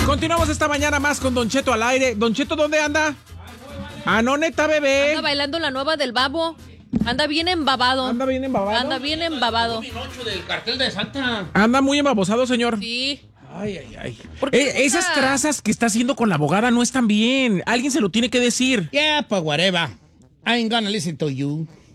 Continuamos esta mañana más con Don Cheto al aire. Don Cheto, ¿dónde anda? Ah, no, neta, bebé. Anda bailando la nueva del Babo. Anda bien embabado. Anda bien embabado. Anda bien embabado. Pinocho del cartel de Santa. Anda muy embabosado, señor. Sí. Ay, ay, ay. Porque Esas trazas que está haciendo con la abogada no están bien. Alguien se lo tiene que decir. Yeah, pues whatever. I ain't gonna listen to you.